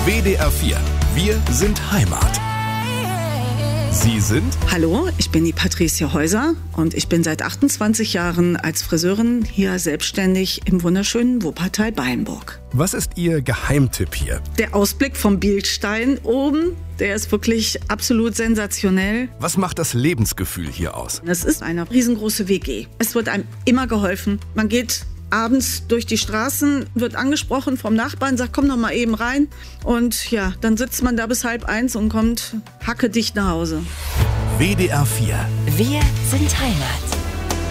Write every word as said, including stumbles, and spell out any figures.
W D R vier. Wir sind Heimat. Sie sind? Hallo, ich bin die Patricia Häuser und ich bin seit achtundzwanzig Jahren als Friseurin hier selbstständig im wunderschönen Wuppertal-Beimburg. Was ist Ihr Geheimtipp hier? Der Ausblick vom Bielstein oben, der ist wirklich absolut sensationell. Was macht das Lebensgefühl hier aus? Es ist eine riesengroße W G. Es wird einem immer geholfen. Man geht abends durch die Straßen, wird angesprochen vom Nachbarn, sagt, komm doch mal eben rein. Und ja, dann sitzt man da bis halb eins und kommt hackedicht nach Hause. W D R vier. Wir sind Heimat.